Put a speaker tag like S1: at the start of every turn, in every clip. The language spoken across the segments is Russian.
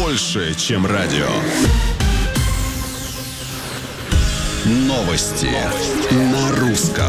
S1: больше, чем радио. Новости на русском.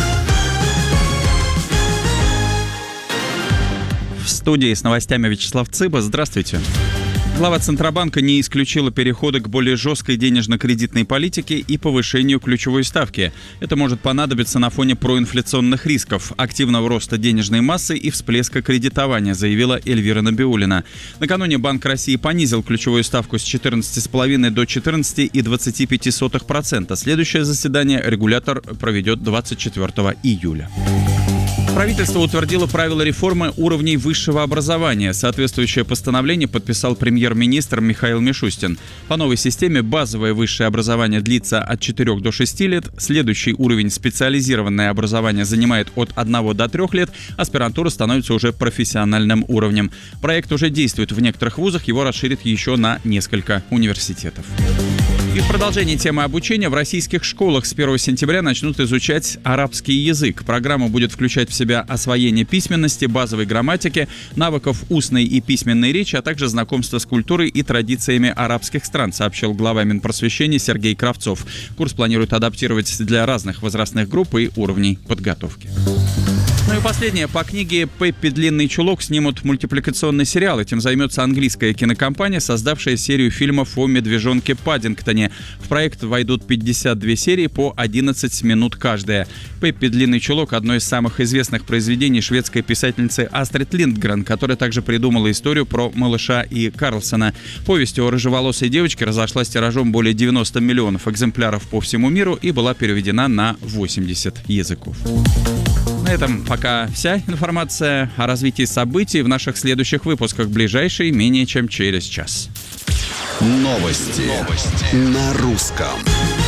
S2: В студии с новостями Вячеслав Цыба. Здравствуйте. Глава Центробанка не исключила перехода к более жесткой денежно-кредитной политике и повышению ключевой ставки. Это может понадобиться на фоне проинфляционных рисков, активного роста денежной массы и всплеска кредитования, заявила Эльвира Набиуллина. Накануне Банк России понизил ключевую ставку с 14,5% до 14,25%. Следующее заседание регулятор проведет 24 июля. Правительство утвердило правила реформы уровней высшего образования. Соответствующее постановление подписал премьер-министр Михаил Мишустин. По новой системе базовое высшее образование длится от 4 до 6 лет, следующий уровень специализированное образование занимает от 1 до 3 лет, аспирантура становится уже профессиональным уровнем. Проект уже действует в некоторых вузах, его расширят еще на несколько университетов. И в продолжении темы обучения в российских школах с 1 сентября начнут изучать арабский язык. Программа будет включать в себя освоение письменности, базовой грамматики, навыков устной и письменной речи, а также знакомство с культурой и традициями арабских стран, сообщил глава Минпросвещения Сергей Кравцов. Курс планируют адаптировать для разных возрастных групп и уровней подготовки. Ну и последнее. По книге «Пеппи. Длинный чулок» снимут мультипликационный сериал. Этим займется английская кинокомпания, создавшая серию фильмов о медвежонке Паддингтоне. В проект войдут 52 серии по 11 минут каждая. «Пеппи. Длинный чулок» — одно из самых известных произведений шведской писательницы Астрид Линдгрен, которая также придумала историю про малыша и Карлсона. Повесть о рыжеволосой девочке разошлась тиражом более 90 миллионов экземпляров по всему миру и была переведена на 80 языков. На этом пока вся информация о развитии событий в наших следующих выпусках, ближайшие менее чем через час.
S1: Новости на русском.